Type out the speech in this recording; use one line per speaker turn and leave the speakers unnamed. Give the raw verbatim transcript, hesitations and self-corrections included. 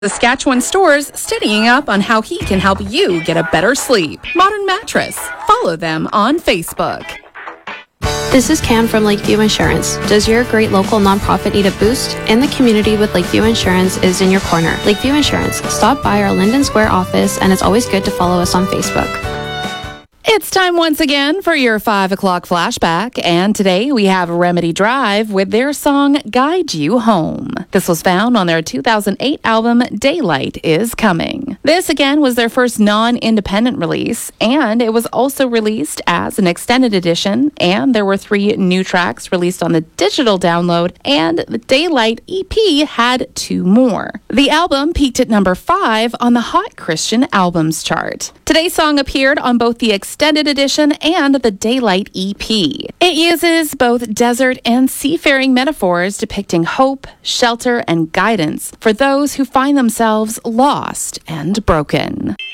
Saskatchewan stores studying up on how he can help you get a better sleep. Modern Mattress. Follow them on Facebook.
This is Cam from Lakeview Insurance. Does your great local nonprofit need a boost? In the community with Lakeview Insurance is in your corner. Lakeview Insurance. Stop by our Linden Square office, and it's always good to follow us on Facebook.
It's time once again for your five o'clock flashback, and today we have Remedy Drive with their song Guide You Home. This was found on their two thousand eight album Daylight Is Coming. This again was their first non-independent release, and it was also released as an extended edition, and there were three new tracks released on the digital download, and the Daylight E P had two more. The album peaked at number five on the Hot Christian Albums chart. Today's song appeared on both the extended edition and the Daylight E P. It uses both desert and seafaring metaphors depicting hope, shelter, and guidance for those who find themselves lost and broken.